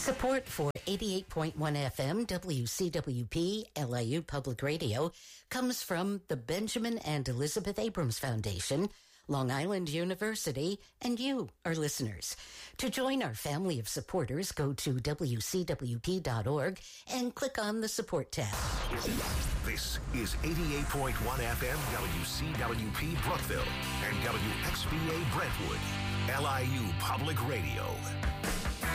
Support for 88.1 FM WCWP LIU Public Radio comes from the Benjamin and Elizabeth Abrams Foundation, Long Island University, and you, our listeners. To join our family of supporters, go to WCWP.org and click on the Support tab. This is 88.1 FM WCWP Brookville and WXBA Brentwood, LIU Public Radio.